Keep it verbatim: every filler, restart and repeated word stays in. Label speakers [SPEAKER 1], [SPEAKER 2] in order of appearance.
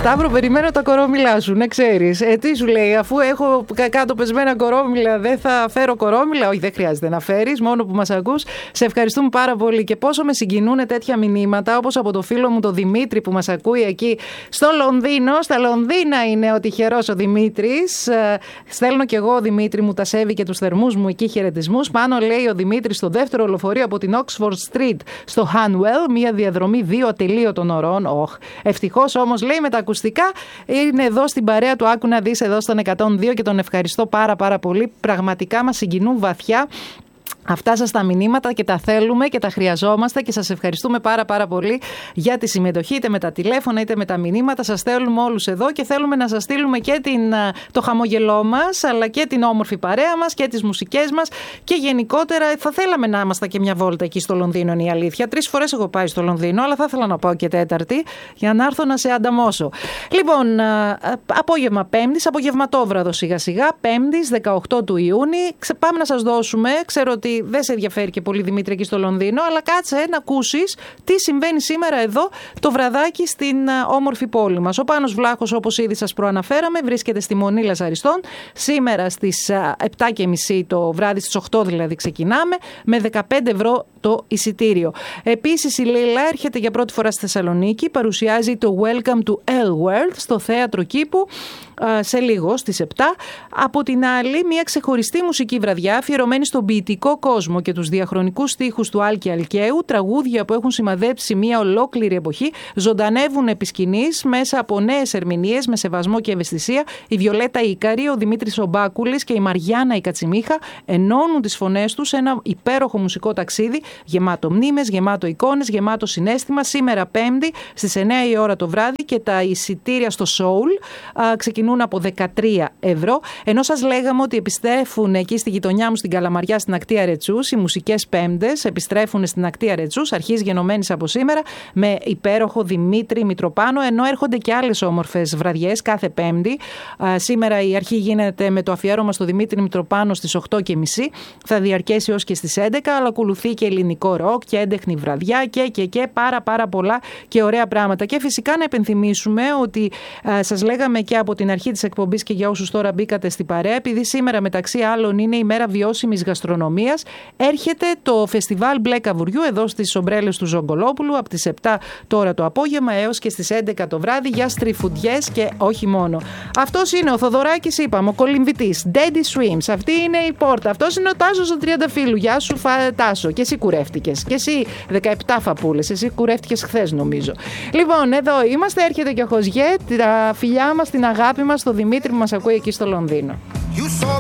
[SPEAKER 1] Σταύρο, περιμένω τα κορόμιλά σου, να ξέρεις. Ε, τι σου λέει, αφού έχω κάτω πεσμένα κορόμιλα, δεν θα φέρω κορόμιλα? Όχι, δεν χρειάζεται να φέρεις, μόνο που μας ακούς. Σε ευχαριστούμε πάρα πολύ και πόσο με συγκινούν τέτοια μηνύματα, όπως από το φίλο μου το Δημήτρη που μας ακούει εκεί στο Λονδίνο. Στα Λονδίνα είναι ο τυχερός ο Δημήτρης. Ε, στέλνω κι εγώ, Δημήτρη μου, τα σέβη και τους θερμούς μου εκεί χαιρετισμούς. Πάνω λέει ο Δημήτρης στο δεύτερο λεωφορείο από την Oxford Street στο Hanwell, μια διαδρομή δύο ατελείωτων ωρών. Oh. Ευτυχώς όμως, λέει, με τα ακουστικά είναι εδώ στην παρέα του. Άκου να δεις εδώ στον εκατόν δύο και τον ευχαριστώ πάρα πάρα πολύ. Πραγματικά μας συγκινούν βαθιά αυτά σας τα μηνύματα και τα θέλουμε και τα χρειαζόμαστε και σας ευχαριστούμε πάρα πάρα πολύ για τη συμμετοχή, είτε με τα τηλέφωνα είτε με τα μηνύματα. Σας θέλουμε όλους εδώ και θέλουμε να σας στείλουμε και την, το χαμογελό μας, αλλά και την όμορφη παρέα μας και τις μουσικές μας και γενικότερα θα θέλαμε να είμαστε και μια βόλτα εκεί στο Λονδίνο, είναι η αλήθεια. Τρεις φορές έχω πάει στο Λονδίνο, αλλά θα ήθελα να πάω και τέταρτη για να έρθω να σε ανταμώσω. Λοιπόν, απόγευμα Πέμπτης, απογευματόβραδο σιγά σιγά, Πέμπτης δεκαοκτώ του Ιούνιου. Πάμε να σας δώσουμε, ξέρω ότι δεν σε ενδιαφέρει και πολύ, Δημήτρη, εκεί στο Λονδίνο, αλλά κάτσε να ακούσεις τι συμβαίνει σήμερα εδώ το βραδάκι στην όμορφη πόλη μας. Ο Πάνος Βλάχος, όπως ήδη σας προαναφέραμε, βρίσκεται στη Μονή Λαζαριστών. Σήμερα στις επτά και μισή το βράδυ, στις οκτώ δηλαδή ξεκινάμε, με δεκαπέντε ευρώ το εισιτήριο. Επίσης η Λίλα έρχεται για πρώτη φορά στη Θεσσαλονίκη, παρουσιάζει το Welcome to L-World στο Θέατρο Κήπου σε λίγο στις επτά. Από την άλλη, μια ξεχωριστή μουσική βραδιά αφιερωμένη στον ποιητικό κόσμο και τους διαχρονικούς στίχους του Άλκη Αλκαίου, τραγούδια που έχουν σημαδέψει μια ολόκληρη εποχή, ζωντανεύουν επί σκηνής μέσα από νέες ερμηνείες με σεβασμό και ευαισθησία. Η Βιολέτα Ίκαρη, ο Δημήτρης Ομπάκουλης και η Μαριάννα η Κατσιμίχα ενώνουν τις φωνές τους σε ένα υπέροχο μουσικό ταξίδι, γεμάτο μνήμες, γεμάτο εικόνες, γεμάτο συναίσθημα. Σήμερα Πέμπτη στις εννιά η ώρα το βράδυ και τα εισιτήρια στο Soul α, ξεκινούν από δεκατρία ευρώ. Ενώ σας λέγαμε ότι επιστρέφουν εκεί στη γειτονιά μου στην Καλαμαριά, στην Ακτία Ρετσούς, οι μουσικές Πέμπτες επιστρέφουν στην Ακτία Ρετσούς, αρχής γενομένης από σήμερα, με υπέροχο Δημήτρη Μητροπάνο, ενώ έρχονται και άλλες όμορφες βραδιές κάθε Πέμπτη. Α, σήμερα η αρχή γίνεται με το αφιέρωμα στο Δημήτρη Μητροπάνο στις οκτώ και μισή. Θα διαρκέσει ως και στις έντεκα, αλλά ακολουθεί και ελληνικό ροκ και έντεχνη βραδιά και, και, και πάρα πάρα πολλά και ωραία πράγματα. Και φυσικά να επενθυμίσουμε ότι α, σας λέγαμε και από την αρχή της εκπομπής και για όσους τώρα μπήκατε στην παρέα, επειδή σήμερα μεταξύ άλλων είναι η μέρα βιώσιμης γαστρονομίας, έρχεται το φεστιβάλ Μπλε Καβουριού εδώ στις ομπρέλες του Ζογκολόπουλου από τις επτά τώρα το απόγευμα έως και στις έντεκα το βράδυ για στριφουντιές και όχι μόνο. Αυτός είναι ο Θοδωράκης, είπαμε, ο κολυμβητής, Daddy Swims, αυτή είναι η πόρτα, αυτός είναι ο Τάσος ο Τριανταφύλου. Γεια σου φα... Τάσο, και εσύ κουρεύτηκες, και εσύ δεκαεπτά φαπούλες, εσύ κουρεύτηκες χθες νομίζω. Λοιπόν, εδώ είμαστε, έρχεται και ο Χωζιέ, τα φιλιά μας, την αγάπη μας, στο Δημήτρη που μας ακούει εκεί στο Λονδίνο. You saw